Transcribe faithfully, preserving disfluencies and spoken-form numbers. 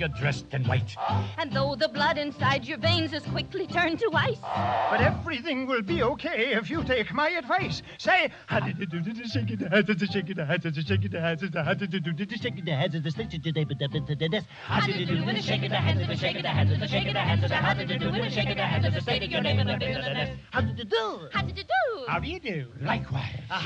you're dressed in white. And though the blood inside your veins is quickly turned to ice. But everything will be okay if you take my advice. Say, shaking the hands, shaking the hands, shaking the hands, shaking the hands, shaking the hands, How did you do with the shaking the hands, the shaking the hands, the shaking the hands, how did you do with the shaking the hands, the stating your name in the business? How did you do? How did you do? How do you do? Likewise.